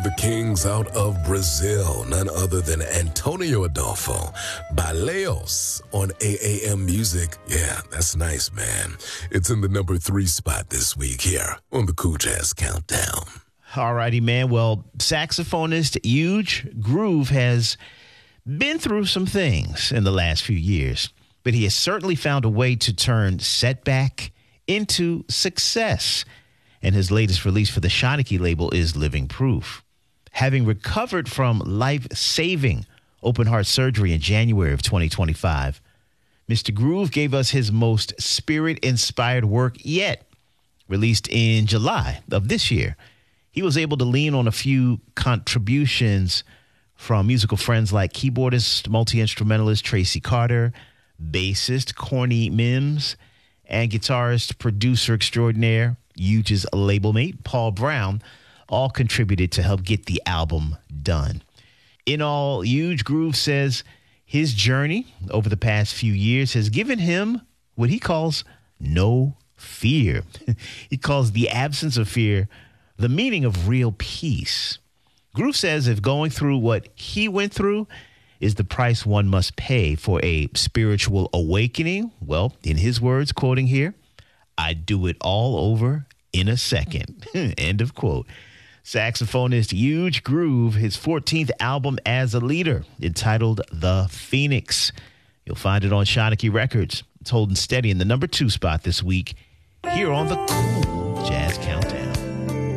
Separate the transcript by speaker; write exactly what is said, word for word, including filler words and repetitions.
Speaker 1: the kings out of Brazil, none other than Antonio Adolfo, Baleos on A A M Music. Yeah, that's nice, man. It's in the number three spot this week here on the Cool Jazz Countdown.
Speaker 2: All righty, man. Well, saxophonist Huge Groove has been through some things in the last few years, but he has certainly found a way to turn setback into success. And his latest release for the Shanachie label is Living Proof. Having recovered from life-saving open-heart surgery in January of twenty twenty-five, Mister Groove gave us his most spirit-inspired work yet, released in July of this year. He was able to lean on a few contributions from musical friends like keyboardist, multi-instrumentalist Tracy Carter, bassist Corny Mims, and guitarist, producer extraordinaire, Huge's label mate, Paul Brown, all contributed to help get the album done. In all, Huge Groove says his journey over the past few years has given him what he calls no fear. He calls the absence of fear the meaning of real peace. Groove says if going through what he went through is the price one must pay for a spiritual awakening, well, in his words, quoting here, I'd do it all over in a second. End of quote. Saxophonist Huge Groove, his fourteenth album as a leader, entitled The Phoenix. You'll find it on Shanachie Records. It's holding steady in the number two spot this week here on the Cool Jazz Countdown.